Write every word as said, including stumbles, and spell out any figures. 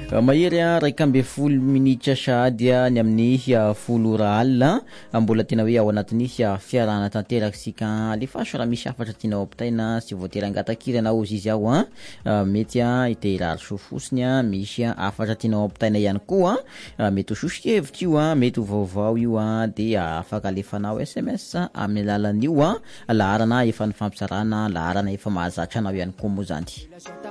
mahery a raika amby folo minitra sahady ny amin'ny folo ora alina mbola tena hoe ao anatin'ny fiarahana tanteraky sika alefaso raha misy afatra tianao ampitaina sy voatery angatakiry anao izy ao a mety a iterary so fosiny a misy afatra tianao ampitaina ihany koa mety ho sosokevitra io a mety ho vaovao io a de afaka alefanao S M S amin'ny alalan'io a laharana efa ny fampisarana laharana efa mahazatra anao ihany koa moa zany